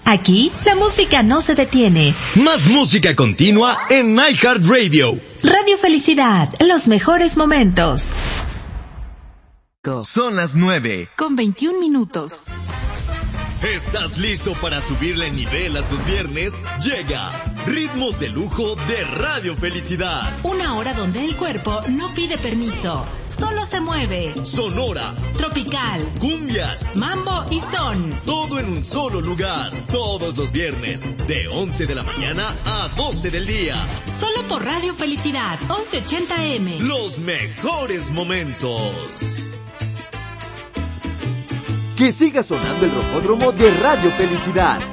Aquí, la música no se detiene. Más música continua en iHeartRadio. Radio Felicidad, los mejores momentos. Son las 9:21. ¿Estás listo para subirle nivel a tus viernes? Llega Ritmos de Lujo de Radio Felicidad. Una hora donde el cuerpo no pide permiso, solo se mueve. Sonora, tropical, cumbias, mambo y son. Todo en un solo lugar. Todos los viernes, de 11 de la mañana a 12 del día. Solo por Radio Felicidad, 1180M. Los mejores momentos. Que siga sonando el rocódromo de Radio Felicidad.